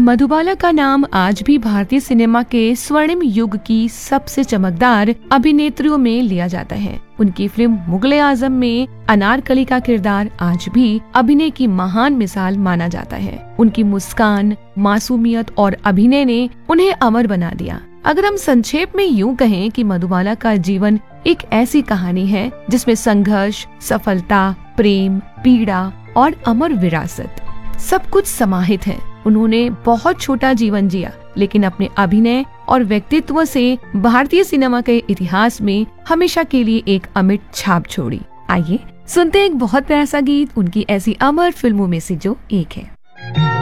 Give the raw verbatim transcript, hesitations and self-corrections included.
मधुबाला का नाम आज भी भारतीय सिनेमा के स्वर्णिम युग की सबसे चमकदार अभिनेत्रियों में लिया जाता है। उनकी फिल्म मुगले आजम में अनारकली का किरदार आज भी अभिनय की महान मिसाल माना जाता है। उनकी मुस्कान, मासूमियत और अभिनय ने उन्हें अमर बना दिया। अगर हम संक्षेप में यूं कहें कि मधुबाला का जीवन एक ऐसी कहानी है जिसमें संघर्ष, सफलता, प्रेम, पीड़ा और अमर विरासत सब कुछ समाहित है। उन्होंने बहुत छोटा जीवन जिया, लेकिन अपने अभिनय और व्यक्तित्व से भारतीय सिनेमा के इतिहास में हमेशा के लिए एक अमिट छाप छोड़ी। आइए सुनते हैं एक बहुत प्यारा सा गीत उनकी ऐसी अमर फिल्मों में से जो एक है।